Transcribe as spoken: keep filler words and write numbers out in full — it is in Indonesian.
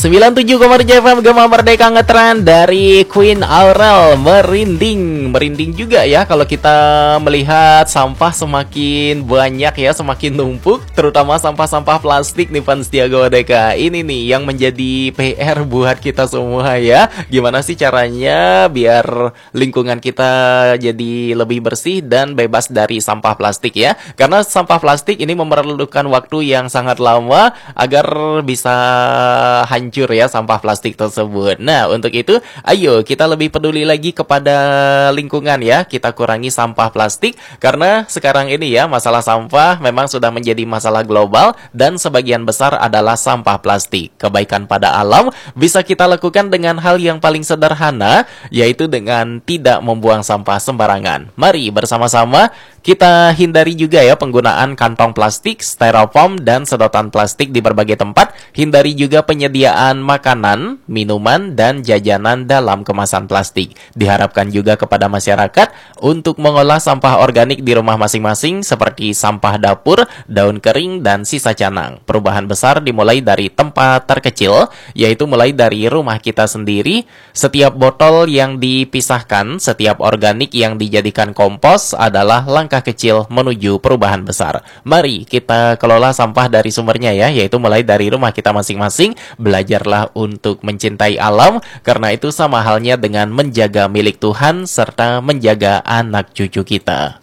sembilan puluh tujuh koma tujuh F M Gema Merdeka ngetren dari Queen Aurel. Merinding, merinding juga ya kalau kita melihat sampah semakin banyak ya, semakin numpuk, terutama sampah-sampah plastik nih fans Tiaga Merdeka. Ini nih yang menjadi P R buat kita semua ya. Gimana sih caranya biar lingkungan kita jadi lebih bersih dan bebas dari sampah plastik ya? Karena sampah plastik ini memerlukan waktu yang sangat lama agar bisa hancur ya sampah plastik tersebut. Nah, untuk itu ayo kita lebih peduli lagi kepada lingkungan ya. Kita kurangi sampah plastik karena sekarang ini ya masalah sampah memang sudah menjadi masalah global dan sebagian besar adalah sampah plastik. Kebaikan pada alam bisa kita lakukan dengan hal yang paling sederhana, yaitu dengan tidak membuang sampah sembarangan. Mari bersama-sama kita hindari juga ya penggunaan kantong plastik, styrofoam, dan sedotan plastik di berbagai tempat. Hindari juga penyediaan makanan, minuman, dan jajanan dalam kemasan plastik. Diharapkan juga kepada masyarakat untuk mengolah sampah organik di rumah masing-masing seperti sampah dapur, daun kering, dan sisa canang. Perubahan besar dimulai dari tempat terkecil, yaitu mulai dari rumah kita sendiri. Setiap botol yang dipisahkan, setiap organik yang dijadikan kompos adalah langkah kecil menuju perubahan besar. Mari kita kelola sampah dari sumbernya ya, yaitu mulai dari rumah kita masing-masing. Belajarlah untuk mencintai alam, karena itu sama halnya dengan menjaga milik Tuhan serta menjaga anak cucu kita.